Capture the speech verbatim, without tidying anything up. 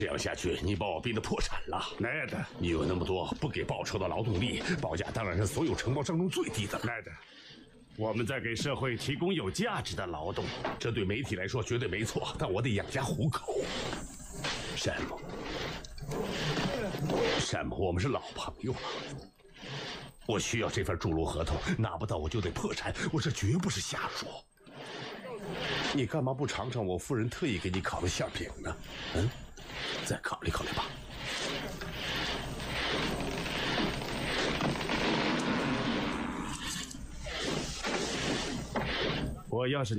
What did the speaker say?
这样下去，你把我逼得破产了。 奈的， 你有那么多不给报酬的劳动力，报价当然是所有承包商中最低的了。 奈的，我们在给社会提供有价值的劳动， 这对媒体来说绝对没错，但我得养家糊口。山姆，山姆，我们是老朋友了。我需要这份筑路合同，拿不到我就得破产，我这绝不是瞎说。你干嘛不尝尝我夫人特意给你烤的馅饼呢？嗯，再考虑考虑吧。 我要是。